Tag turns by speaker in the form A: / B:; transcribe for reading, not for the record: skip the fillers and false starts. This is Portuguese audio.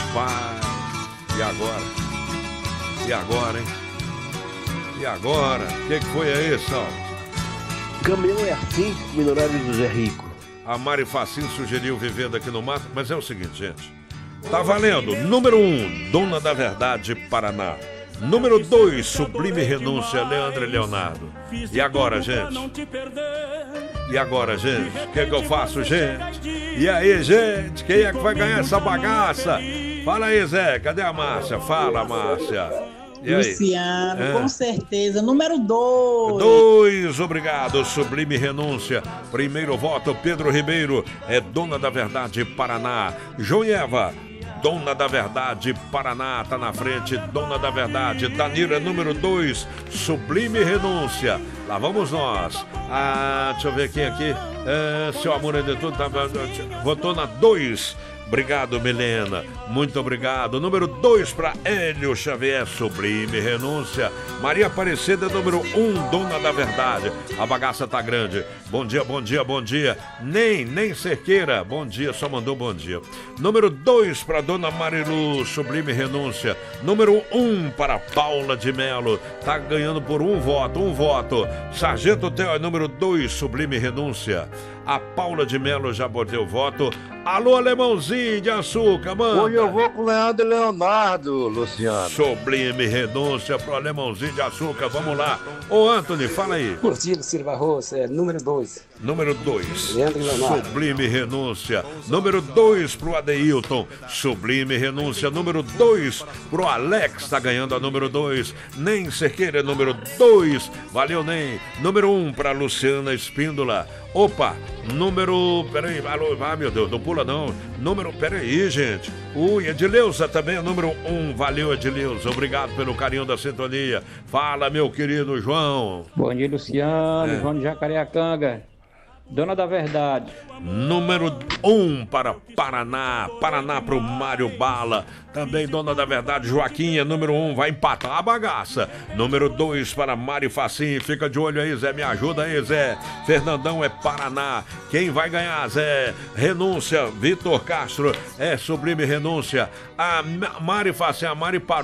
A: Rapaz, e agora? E agora, hein? E agora? O que foi aí, Sal?
B: Caminhão é assim, milionário do Zé Rico.
A: A Mari Facinho sugeriu Vivendo Aqui no Mato, mas é o seguinte, gente. Tá valendo. Número 1, Dona da Verdade, Paraná. Número 2, Sublime Renúncia, Leandro e Leonardo. E agora, gente? E agora, gente? O que eu faço, gente? E aí, gente? Quem é que vai ganhar essa bagaça? Fala aí, Zé. Cadê a Márcia? Fala, Márcia. E aí?
C: Luciano, com certeza. Número 2.
A: 2, obrigado. Sublime Renúncia. Primeiro voto, Pedro Ribeiro. É Dona da Verdade, Paraná. João e Eva. Dona da Verdade, Paraná, tá na frente, Dona da Verdade. Danilo é número 2, Sublime Renúncia. Lá vamos nós. Deixa eu ver quem aqui. Seu amor é de tudo. Votou na 2. Obrigado, Milena. Muito obrigado. Número 2 para Hélio Xavier, Sublime Renúncia. Maria Aparecida, número 1, Dona da Verdade. A bagaça tá grande. Bom dia, bom dia, bom dia. Nem Cerqueira. Bom dia, só mandou bom dia. Número 2 para Dona Marilu, Sublime Renúncia. Número 1 para Paula de Melo. Tá ganhando por um voto. Sargento Theo é número 2, Sublime Renúncia. A Paula de Melo já botei o voto. Alô, Alemãozinho de Açúcar, mano.
B: Hoje eu vou com o Leandro e Leonardo, Luciano.
A: Sublime Renúncia pro Alemãozinho de Açúcar, vamos lá. Ô, Anthony, fala aí.
D: Curtido Silva Roça, número 2.
A: Número 2,
D: Leandro e Leonardo.
A: Sublime Renúncia. Número 2 pro Adeilton, Sublime Renúncia. Número 2 pro Alex, tá ganhando a número 2. Nem Cerqueira, número 2. Valeu, Nem. Número 1 pra Luciana Espíndola. Opa, número... Peraí, alô, meu Deus, não pula não. Número... Peraí, gente. Edileuza também é número 1. Valeu, Edileuza. Obrigado pelo carinho da sintonia. Fala, meu querido João.
D: Bom dia, Luciano. João de Jacareacanga. Dona da Verdade.
A: Número 1 para Paraná. Paraná pro Mário Bala. Também Dona da Verdade, Joaquinha, número 1, vai empatar a bagaça. Número 2 para Mari Facinho. Fica de olho aí, Zé. Me ajuda aí, Zé. Fernandão é Paraná. Quem vai ganhar, Zé? Renúncia, Vitor Castro. É Sublime Renúncia. A Mari Facinho, a Mari parou.